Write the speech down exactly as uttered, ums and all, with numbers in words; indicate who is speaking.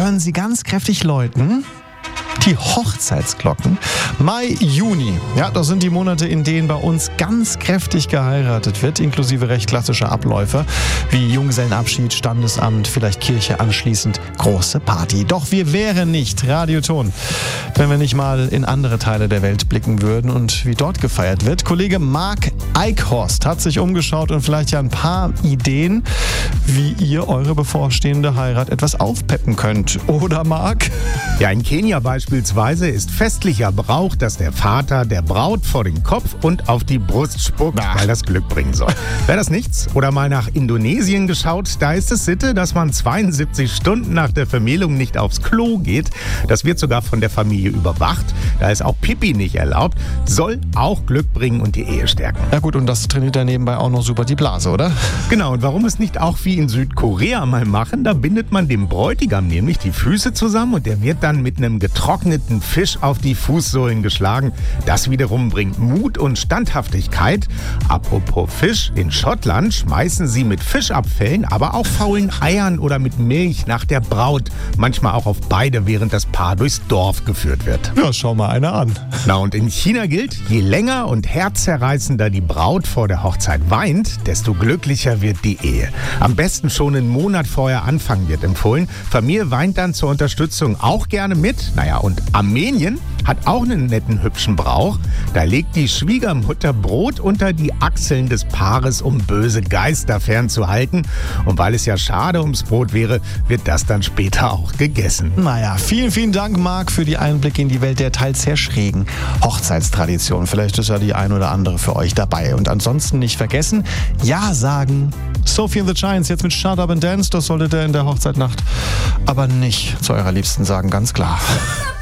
Speaker 1: hören Sie ganz kräftig läuten. Die Hochzeitsglocken. Mai, Juni. Ja, das sind die Monate, in denen bei uns ganz kräftig geheiratet wird, inklusive recht klassischer Abläufe wie Junggesellenabschied, Standesamt, vielleicht Kirche, anschließend große Party. Doch wir wären nicht Radioton, wenn wir nicht mal in andere Teile der Welt blicken würden und wie dort gefeiert wird. Kollege Marc Eichhorst hat sich umgeschaut und vielleicht ja ein paar Ideen, wie ihr eure bevorstehende Heirat etwas aufpeppen könnt. Oder, Marc?
Speaker 2: Ja, in Kenia beispielsweise ist festlicher Brauch, dass der Vater der Braut vor den Kopf und auf die Brust spuckt, Ach. weil das Glück bringen soll. Wäre das nichts? Oder mal nach Indonesien geschaut, da ist es Sitte, dass man zweiundsiebzig Stunden nach der Vermählung nicht aufs Klo geht. Das wird sogar von der Familie überwacht. Da ist auch Pipi nicht erlaubt. Soll auch Glück bringen und die Ehe stärken.
Speaker 1: Ja gut, und das trainiert ja nebenbei auch noch super die Blase, oder?
Speaker 2: Genau, und warum es nicht auch wie in Südkorea mal machen, da bindet man dem Bräutigam nämlich die Füße zusammen und der wird dann mit einem getrockneten Fisch auf die Fußsohlen geschlagen. Das wiederum bringt Mut und Standhaftigkeit. Apropos Fisch, in Schottland schmeißen sie mit Fischabfällen, aber auch faulen Eiern oder mit Milch nach der Braut. Manchmal auch auf beide, während das Paar durchs Dorf geführt wird.
Speaker 1: Ja, schau mal einer an.
Speaker 2: Na, und in China gilt, je länger und herzzerreißender die Braut vor der Hochzeit weint, desto glücklicher wird die Ehe. Am besten schon einen Monat vorher anfangen, wird empfohlen. Familie weint dann zur Unterstützung auch gerne mit. Naja, und Armenien hat auch einen netten, hübschen Brauch. Da legt die Schwiegermutter Brot unter die Achseln des Paares, um böse Geister fernzuhalten. Und weil es ja schade ums Brot wäre, wird das dann später auch gegessen.
Speaker 1: Naja, vielen, vielen Dank, Marc, für die Einblicke in die Welt der teils sehr schrägen Hochzeitstradition. Vielleicht ist ja die ein oder andere für euch dabei. Und ansonsten nicht vergessen, Ja sagen. Sophie and the Giants jetzt mit Shut Up and Dance. Das solltet ihr in der Hochzeitnacht aber nicht zu eurer Liebsten sagen, ganz klar.